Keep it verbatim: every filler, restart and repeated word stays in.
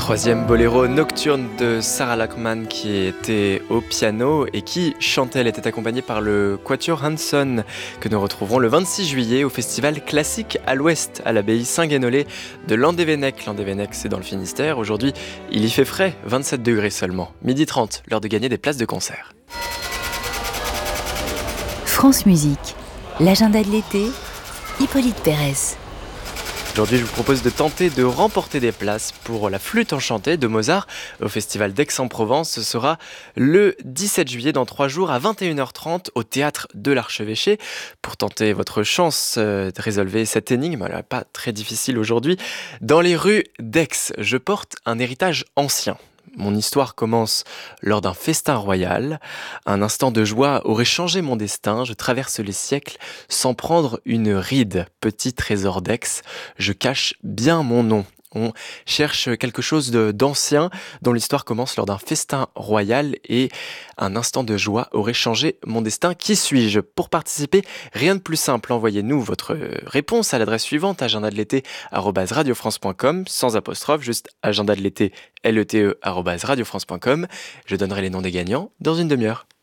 Troisième boléro nocturne de Sarah Lachmann qui était au piano et qui chantait. Elle était accompagnée par le Quatuor Hanson que nous retrouverons le vingt-six juillet au festival classique à l'Ouest à l'abbaye Saint-Guénolé de Landévennec. Landévennec, c'est dans le Finistère. Aujourd'hui, il y fait frais, vingt-sept degrés seulement. midi trente, l'heure de gagner des places de concert. France Musique, l'agenda de l'été, Hippolyte Pérez. Aujourd'hui, je vous propose de tenter de remporter des places pour la flûte enchantée de Mozart au festival d'Aix-en-Provence. Ce sera le dix-sept juillet, dans trois jours, à vingt et une heures trente, au théâtre de l'Archevêché. Pour tenter votre chance de résolver cette énigme, elle n'est pas très difficile aujourd'hui. Dans les rues d'Aix, je porte un héritage ancien. Mon histoire commence lors d'un festin royal. Un instant de joie aurait changé mon destin. Je traverse les siècles sans prendre une ride. Petit trésor d'Aix, je cache bien mon nom. On cherche quelque chose de, d'ancien dont l'histoire commence lors d'un festin royal et un instant de joie aurait changé mon destin. Qui suis-je ? Pour participer, rien de plus simple. Envoyez-nous votre réponse à l'adresse suivante, agenda de l'été arobase radiofrance point com, sans apostrophe, juste agenda de l'été, L E T E, arobase radiofrance point com. Je donnerai les noms des gagnants dans une demi-heure.